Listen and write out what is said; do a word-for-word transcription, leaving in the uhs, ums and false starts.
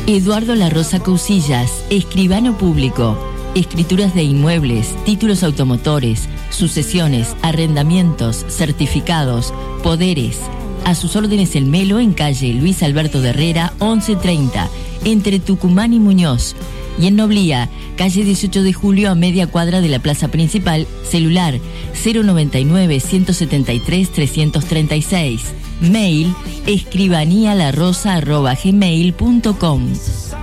Eduardo La Rosa Cousillas, escribano público. Escrituras de inmuebles, títulos automotores, sucesiones, arrendamientos, certificados, poderes. A sus órdenes el Melo en calle Luis Alberto de Herrera, once treinta, entre Tucumán y Muñoz. Y en Noblía, calle dieciocho de julio a media cuadra de la plaza principal, celular cero noventa y nueve, ciento setenta y tres, trescientos treinta y seis. Mail escribanía la rosa arroba gmail punto com.